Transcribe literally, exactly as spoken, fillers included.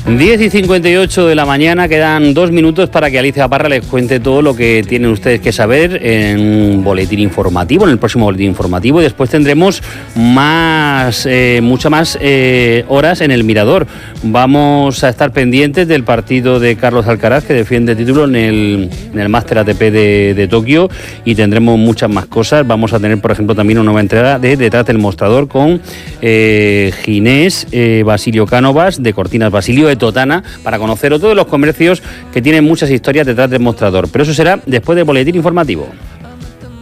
diez y cincuenta y ocho de la mañana, quedan dos minutos para que Alicia Parra les cuente todo lo que tienen ustedes que saber en un boletín informativo, en el próximo boletín informativo, y después tendremos más, eh, muchas más eh, horas en el Mirador. Vamos a estar pendientes del partido de Carlos Alcaraz, que defiende el título en el, en el Máster A T P de, de Tokio, y tendremos muchas más cosas. Vamos a tener, por ejemplo, también una nueva entrega de Detrás del Mostrador con eh, Ginés eh, Basilio Cánovas, de Cortinas Basilio, de Totana, para conocer otro de los comercios que tienen muchas historias detrás del mostrador. Pero eso será después del boletín informativo.